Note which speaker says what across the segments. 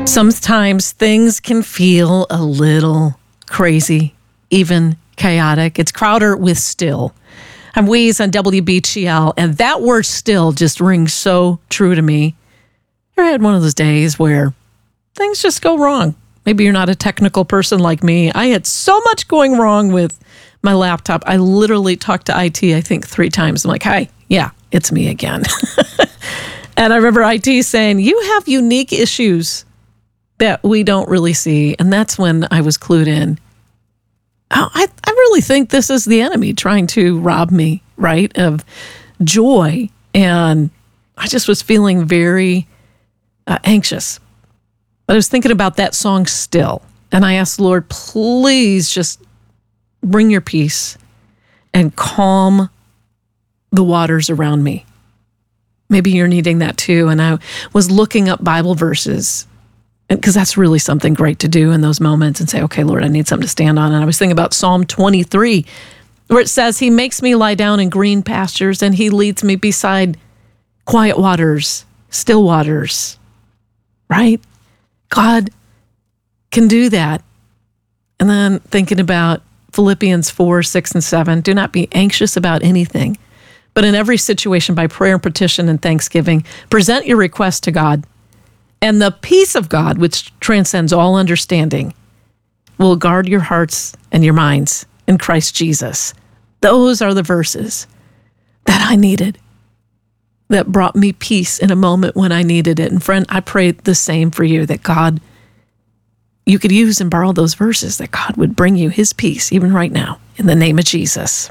Speaker 1: Sometimes things can feel a little crazy, even chaotic. It's Crowder with Still. I'm Weeze on WBGL, and that word still just rings so true to me. I had one of those days where things just go wrong. Maybe you're not a technical person like me. I had so much going wrong with my laptop. I literally talked to IT, I think, 3 times. I'm like, hey, yeah, it's me again. And I remember IT saying, you have unique issues that we don't really see. And that's when I was clued in. Oh, I really think this is the enemy trying to rob me, right, of joy. And I just was feeling very anxious. But I was thinking about that song Still. And I asked the Lord, please just bring your peace and calm the waters around me. Maybe you're needing that too. And I was looking up Bible verses, because that's really something great to do in those moments and say, okay, Lord, I need something to stand on. And I was thinking about Psalm 23, where it says, he makes me lie down in green pastures and he leads me beside quiet waters, still waters, right? God can do that. And then thinking about Philippians 4, 6, and 7, do not be anxious about anything, but in every situation by prayer and petition and thanksgiving, present your requests to God. And the peace of God, which transcends all understanding, will guard your hearts and your minds in Christ Jesus. Those are the verses that I needed, that brought me peace in a moment when I needed it. And friend, I pray the same for you, that God, you could use and borrow those verses, that God would bring you his peace even right now, in the name of Jesus.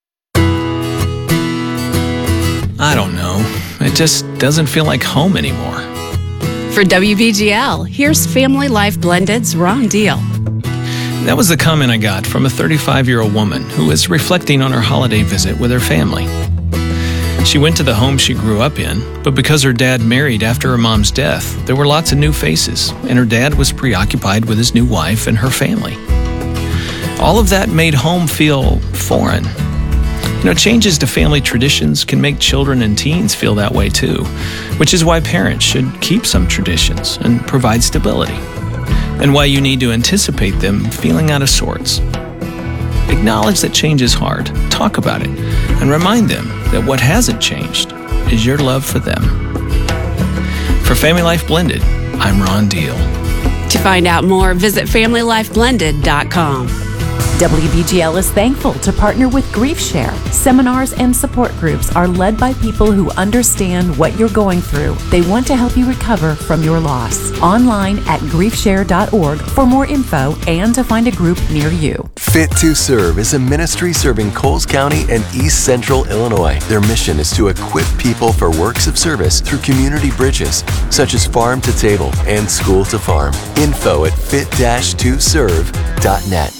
Speaker 2: I don't know. It just doesn't feel like home anymore.
Speaker 3: For WBGL, here's Family Life Blended's Wrong Deal.
Speaker 2: That was the comment I got from a 35-year-old woman who was reflecting on her holiday visit with her family. She went to the home she grew up in, but because her dad married after her mom's death, there were lots of new faces, and her dad was preoccupied with his new wife and her family. All of that made home feel foreign. Changes to family traditions can make children and teens feel that way too, which is why parents should keep some traditions and provide stability, and why you need to anticipate them feeling out of sorts. Acknowledge that change is hard, talk about it, and remind them that what hasn't changed is your love for them. For Family Life Blended, I'm Ron Deal.
Speaker 3: To find out more, visit FamilyLifeBlended.com.
Speaker 4: WBGL is thankful to partner with GriefShare. Seminars and support groups are led by people who understand what you're going through. They want to help you recover from your loss. Online at griefshare.org for more info and to find a group near you.
Speaker 5: Fit to Serve is a ministry serving Coles County and East Central Illinois. Their mission is to equip people for works of service through community bridges, such as Farm to Table and School to Farm. Info at fit-2serve.net.